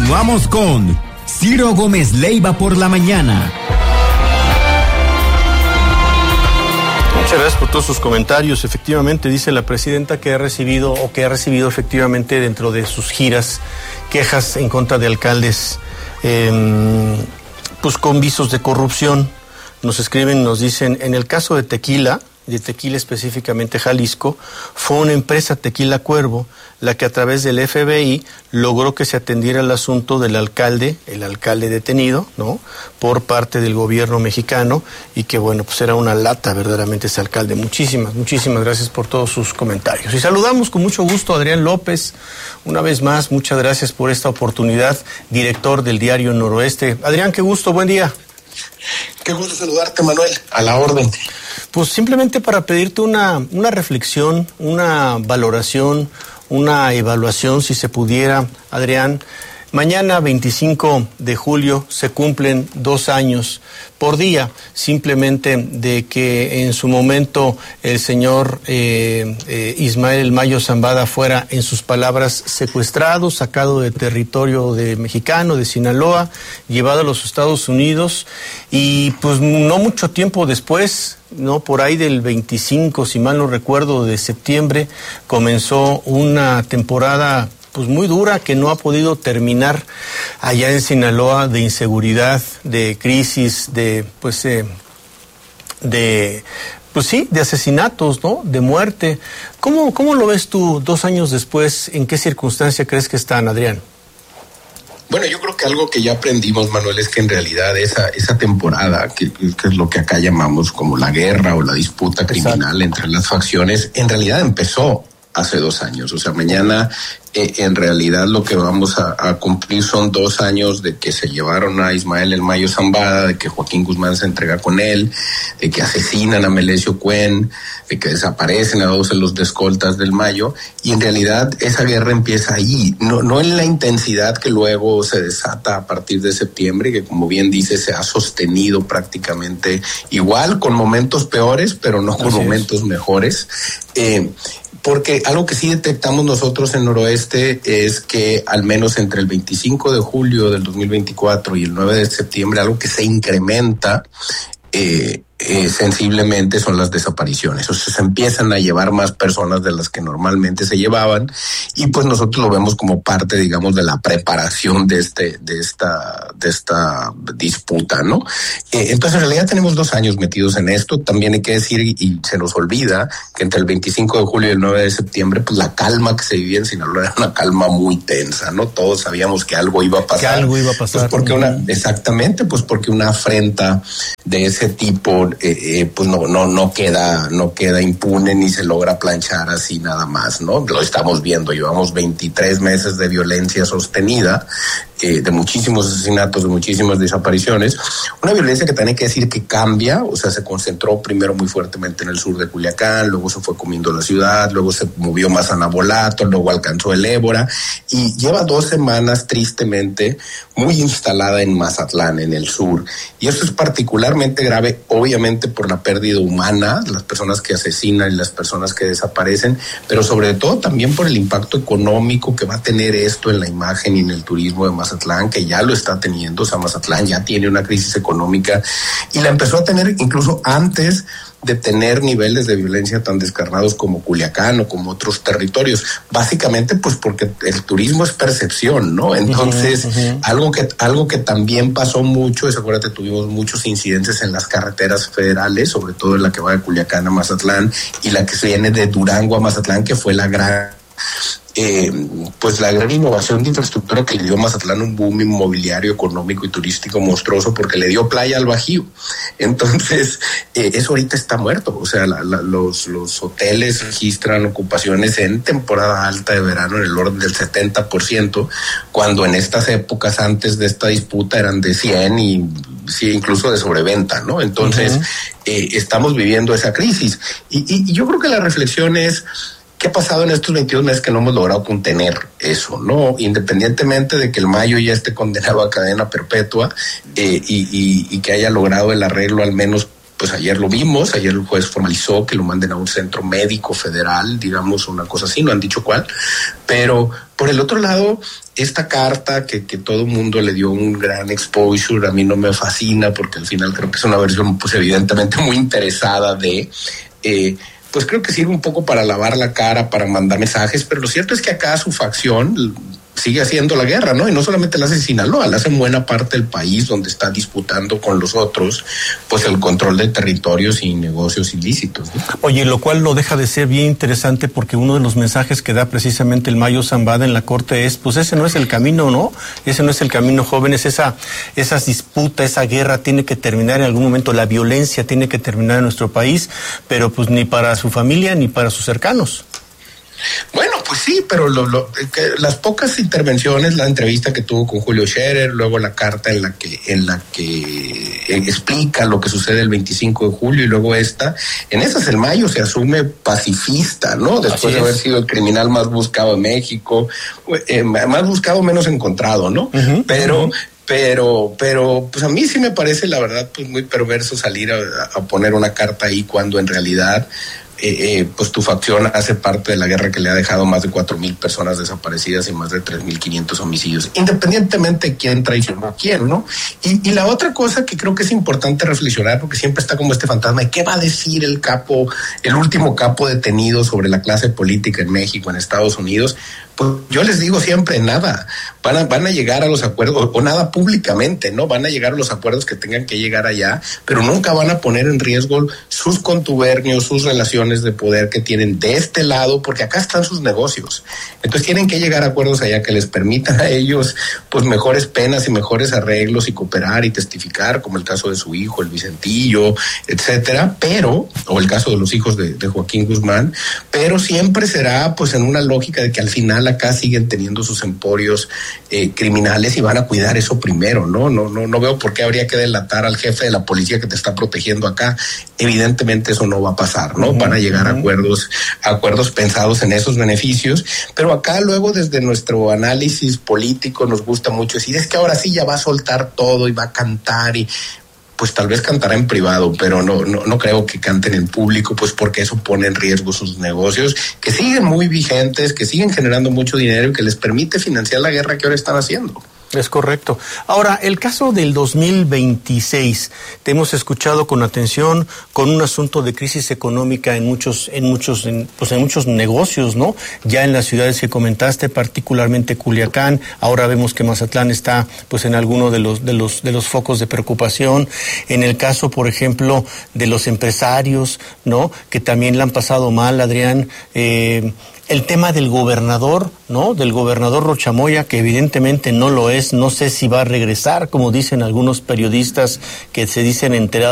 Continuamos con Ciro Gómez Leiva por la mañana. Muchas gracias por todos sus comentarios. Efectivamente, dice la presidenta que ha recibido efectivamente dentro de sus giras quejas en contra de alcaldes pues con visos de corrupción. Nos escriben, nos dicen, en el caso de Tequila específicamente Jalisco, fue una empresa Tequila Cuervo la que a través del FBI logró que se atendiera el asunto del alcalde detenido, ¿no?, por parte del gobierno mexicano, y que bueno, pues era una lata verdaderamente ese alcalde. Muchísimas gracias por todos sus comentarios. Y saludamos con mucho gusto a Adrián López, una vez más, muchas gracias por esta oportunidad, director del diario Noroeste. Adrián, qué gusto, buen día. Qué gusto saludarte, Manuel, a la orden. Pues simplemente para pedirte una reflexión, una valoración, una evaluación, si se pudiera, Adrián. Mañana, 25 de julio, se cumplen 2 años por día, simplemente de que en su momento el señor Ismael El Mayo Zambada fuera, en sus palabras, secuestrado, sacado de territorio mexicano, de Sinaloa, llevado a los Estados Unidos, y pues no mucho tiempo después, no, por ahí del 25, si mal no recuerdo, de septiembre, comenzó una temporada pues muy dura que no ha podido terminar allá en Sinaloa, de inseguridad, de crisis, de asesinatos, ¿no?, de muerte. ¿Cómo lo ves tú 2 años después? ¿En qué circunstancia crees que están, Adrián? Bueno, yo creo que algo que ya aprendimos, Manuel, es que en realidad esa temporada, que es lo que acá llamamos como la guerra o la disputa criminal entre las facciones, en realidad empezó hace 2 años. O sea, mañana en realidad lo que vamos a cumplir son 2 años de que se llevaron a Ismael El Mayo Zambada, de que Joaquín Guzmán se entrega con él, de que asesinan a Melesio Cuen, de que desaparecen a 2 de los escoltas del Mayo, y en realidad esa guerra empieza ahí, no en la intensidad que luego se desata a partir de septiembre, que como bien dice se ha sostenido prácticamente igual, con momentos peores, pero no con momentos mejores. Porque algo que sí detectamos nosotros en Noroeste es que al menos entre el 25 de julio del 2024 y el 9 de septiembre, algo que se incrementa sensiblemente son las desapariciones. O sea, se empiezan a llevar más personas de las que normalmente se llevaban, y pues nosotros lo vemos como parte, digamos, de la preparación de esta disputa, ¿no? Entonces, en realidad tenemos 2 años metidos en esto. También hay que decir, y se nos olvida, que entre el 25 de julio y el 9 de septiembre, pues la calma que se vivía en Sinaloa era una calma muy tensa, ¿no? Todos sabíamos que algo iba a pasar. Pues porque una afrenta de ese tipo pues no queda impune, ni se logra planchar así nada más, ¿no? Lo estamos viendo, llevamos 23 meses de violencia sostenida, de muchísimos asesinatos, de muchísimas desapariciones, una violencia que también hay que decir que cambia. O sea, se concentró primero muy fuertemente en el sur de Culiacán, luego se fue comiendo la ciudad, luego se movió más a Nabolato, luego alcanzó el Ébora, y lleva 2 semanas tristemente muy instalada en Mazatlán, en el sur, y eso es particularmente grave, obviamente por la pérdida humana, las personas que asesinan y las personas que desaparecen, pero sobre todo también por el impacto económico que va a tener esto en la imagen y en el turismo de Mazatlán, que ya lo está teniendo. O sea, Mazatlán ya tiene una crisis económica y la empezó a tener incluso antes de tener niveles de violencia tan descarnados como Culiacán o como otros territorios, básicamente pues porque el turismo es percepción, ¿no? Entonces, algo que también pasó mucho es, acuérdate, tuvimos muchos incidentes en las carreteras federales, sobre todo en la que va de Culiacán a Mazatlán y la que se viene de Durango a Mazatlán, que fue la gran innovación de infraestructura que le dio a Mazatlán un boom inmobiliario, económico y turístico monstruoso, porque le dio playa al Bajío. Entonces, eso ahorita está muerto. O sea, los hoteles registran ocupaciones en temporada alta de verano en el orden del 70%, cuando en estas épocas antes de esta disputa eran de 100 y sí, incluso de sobreventa, ¿no? Entonces, estamos viviendo esa crisis. Y yo creo que la reflexión es: ¿qué ha pasado en estos 22 meses que no hemos logrado contener eso, no? Independientemente de que el Mayo ya esté condenado a cadena perpetua y que haya logrado el arreglo al menos pues ayer lo vimos, ayer el juez formalizó que lo manden a un centro médico federal, digamos, una cosa así, no han dicho cuál, pero por el otro lado, esta carta que todo el mundo le dio un gran exposure, a mí no me fascina porque al final creo que es una versión pues evidentemente muy interesada de... pues creo que sirve un poco para lavar la cara, para mandar mensajes, pero lo cierto es que acá su facción sigue haciendo la guerra, ¿no? Y no solamente la hace en Sinaloa, la hace en buena parte del país donde está disputando con los otros, pues el control de territorios y negocios ilícitos, ¿no? Oye, lo cual no deja de ser bien interesante porque uno de los mensajes que da precisamente el Mayo Zambada en la corte es, pues ese no es el camino, ¿no? Ese no es el camino, jóvenes, esas disputas, esa guerra tiene que terminar en algún momento, la violencia tiene que terminar en nuestro país, pero pues ni para su familia ni para sus cercanos. Bueno, pues sí, pero las pocas intervenciones, la entrevista que tuvo con Julio Scherer, luego la carta en la que explica lo que sucede el 25 de julio y luego en esas el Mayo se asume pacifista, ¿no? Después de haber sido el criminal más buscado en México, más buscado, menos encontrado, ¿no? Uh-huh, Pero, pues a mí sí me parece, la verdad, pues muy perverso salir a poner una carta ahí cuando en realidad pues tu facción hace parte de la guerra que le ha dejado más de 4,000 personas desaparecidas y más de 3,500 homicidios, independientemente de quién traicionó a quién, ¿no? Y la otra cosa que creo que es importante reflexionar, porque siempre está como este fantasma de qué va a decir el último capo detenido sobre la clase política en México, en Estados Unidos. Pues yo les digo siempre, nada, van a llegar a los acuerdos, o nada públicamente, ¿no? Van a llegar a los acuerdos que tengan que llegar allá, pero nunca van a poner en riesgo sus contubernios, sus relaciones de poder que tienen de este lado, porque acá están sus negocios. Entonces tienen que llegar a acuerdos allá que les permitan a ellos, pues, mejores penas y mejores arreglos y cooperar y testificar, como el caso de su hijo, el Vicentillo, etcétera, o el caso de los hijos de Joaquín Guzmán, pero siempre será, pues, en una lógica de que al final acá siguen teniendo sus emporios criminales y van a cuidar eso primero, ¿no? No veo por qué habría que delatar al jefe de la policía que te está protegiendo acá. Evidentemente eso no va a pasar, ¿no? Van a llegar a acuerdos pensados en esos beneficios, pero acá luego desde nuestro análisis político nos gusta mucho decir, es que ahora sí ya va a soltar todo y va a cantar y... pues tal vez cantará en privado, pero no creo que canten en público, pues porque eso pone en riesgo sus negocios, que siguen muy vigentes, que siguen generando mucho dinero y que les permite financiar la guerra que ahora están haciendo. Es correcto. Ahora, el caso del 2026, te hemos escuchado con atención con un asunto de crisis económica en muchos negocios, ¿no? Ya en las ciudades que comentaste, particularmente Culiacán, ahora vemos que Mazatlán está pues en alguno de los focos de preocupación. En el caso, por ejemplo, de los empresarios, ¿no? Que también la han pasado mal, Adrián. El tema del gobernador, ¿no? Del gobernador Rocha Moya, que evidentemente no lo es, no sé si va a regresar, como dicen algunos periodistas que se dicen enterados